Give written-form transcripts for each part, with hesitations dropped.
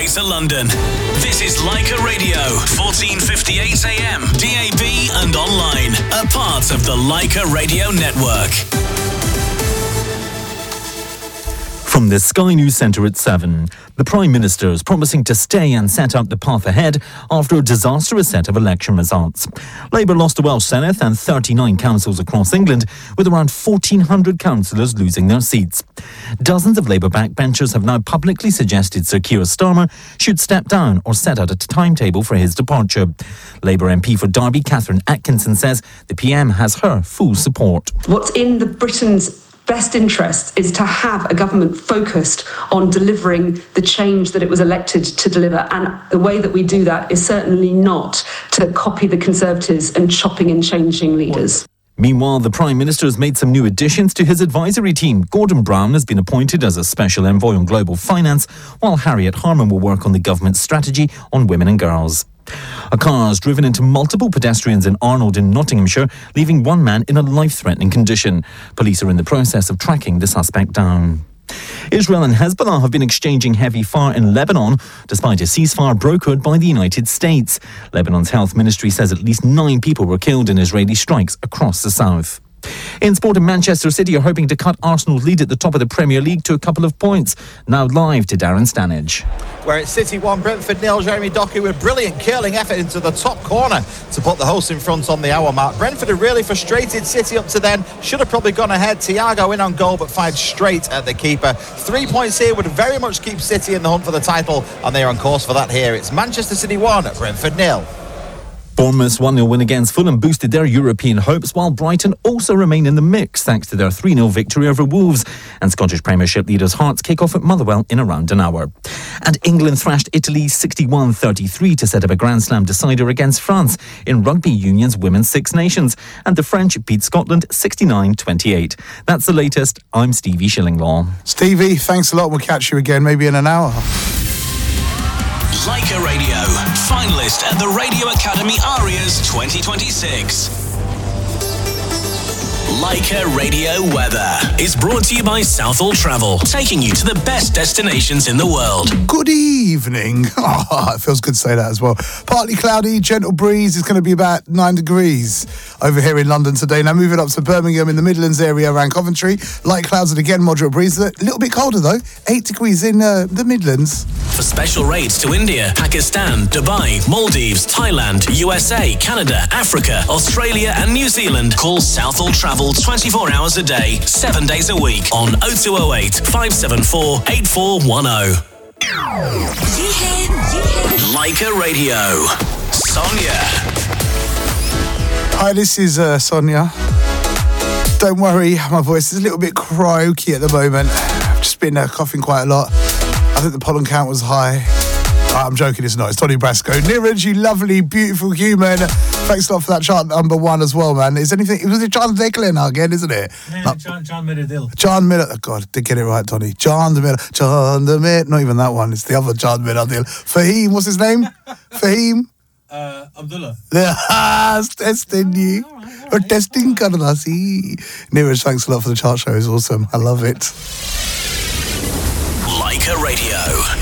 Greater London. This is Leica Radio, 1458 AM, DAB and online. A part of the Leica Radio Network. From the Sky News Centre at 7, the Prime Minister is promising to stay and set out the path ahead after a disastrous set of election results. Labour lost the Welsh Senedd and 39 councils across England, with around 1,400 councillors losing their seats. Dozens of Labour backbenchers have now publicly suggested Sir Keir Starmer should step down or set out a timetable for his departure. Labour MP for Derby, Catherine Atkinson, says the PM has her full support. What's in Britain's best interest is to have a government focused on delivering the change that it was elected to deliver, and the way that we do that is certainly not to copy the Conservatives and chopping and changing leaders. Meanwhile, the Prime Minister has made some new additions to his advisory team. Gordon Brown has been appointed as a special envoy on global finance, while Harriet Harman will work on the government's strategy on women and girls. A car has driven into multiple pedestrians in Arnold in Nottinghamshire, leaving one man in a life-threatening condition. Police are in the process of tracking the suspect down. Israel and Hezbollah have been exchanging heavy fire in Lebanon, despite a ceasefire brokered by the United States. Lebanon's health ministry says at least 9 people were killed in Israeli strikes across the south. In sport, in Manchester City are hoping to cut Arsenal's lead at the top of the Premier League to a couple of points. Now live to Darren Stanage. Where it's City 1, Brentford 0, Jeremy Doku with brilliant curling effort into the top corner to put the hosts in front on the hour mark. Brentford have really frustrated City up to then. Should have probably gone ahead. Thiago in on goal but fired straight at the keeper. 3 points here would very much keep City in the hunt for the title, and they're on course for that here. It's Manchester City 1, Brentford 0. Bournemouth's 1-0 win against Fulham boosted their European hopes, while Brighton also remain in the mix thanks to their 3-0 victory over Wolves. And Scottish Premiership leaders Hearts kick off at Motherwell in around an hour. And England thrashed Italy 61-33 to set up a Grand Slam decider against France in Rugby Union's Women's Six Nations. And the French beat Scotland 69-28. That's the latest. I'm Stevie Shillinglaw. Stevie, thanks a lot. We'll catch you again maybe in an hour. Leica Radio, finalist at the Radio Academy Arias 2026. Leica Radio Weather is brought to you by Southall Travel, taking you to the best destinations in the world. Good evening. Oh, it feels good to say that as well. Partly cloudy, gentle breeze. It's going to be about 9 degrees over here in London today. Now moving up to Birmingham in the Midlands area around Coventry. Light clouds and again moderate breeze. A little bit colder though. 8 degrees in the Midlands. For special rates to India, Pakistan, Dubai, Maldives, Thailand, USA, Canada, Africa, Australia and New Zealand, call Southall Travel 24 hours a day, 7 days a week on 0208 574 8410. Leica Radio. Sonia. Hi, this is Sonia. Don't worry, my voice is a little bit croaky at the moment. I've just been coughing quite a lot. I think the pollen count was high. I'm joking, it's not. It's Tony Brasco. Niraj, you lovely, beautiful human. Thanks a lot for that chart number 1 as well, man. Was it John Declan now again, isn't it? Yeah, John Miller. John Miller. Oh, God, did get it right, Tony. John the Miller. Not even that one. It's the other John Miller. Fahim, what's his name? Fahim? Abdullah. Yeah, testing you. Or testing Karnasi. Niraj, thanks a lot for the chart show. It's awesome. I love it. Leica Radio.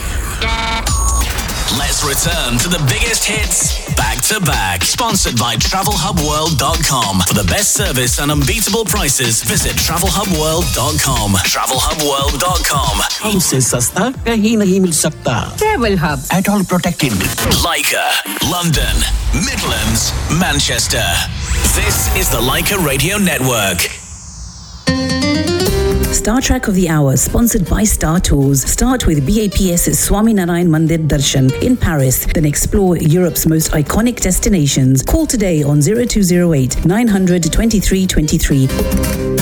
Let's return to the biggest hits back to back. Sponsored by TravelHubWorld.com. For the best service and unbeatable prices, visit TravelHubWorld.com. TravelHubWorld.com. हमसे सस्ता कहीं नहीं मिल सकता. Travel Hub. At all protected. Leica, London, Midlands, Manchester. This is the Leica Radio Network. Star Track of the Hour, sponsored by Star Tours. Start with BAPS's Swaminarayan Mandir Darshan in Paris, then explore Europe's most iconic destinations. Call today on 0208 900 2323.